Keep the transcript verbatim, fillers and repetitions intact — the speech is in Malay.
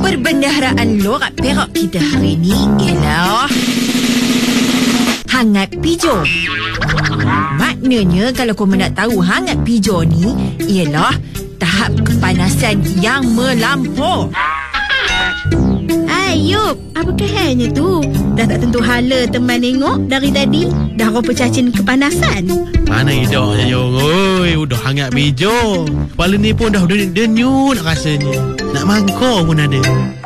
Perbendaharaan lorak Perak kita hari ni ialah hangat pijo. Maknanya kalau korang nak tahu hangat pijo ni ialah tahap kepanasan yang melampau. Ayub, apakah halnya tu? Dah tak tentu hala teman nengok dari tadi. Dah rupa cacing kepanasan. Mana hidupnya Jong? Oi, udah hangat pijo. Kepala ni pun dah denyut rasanya. Nak mangkuk pun ada.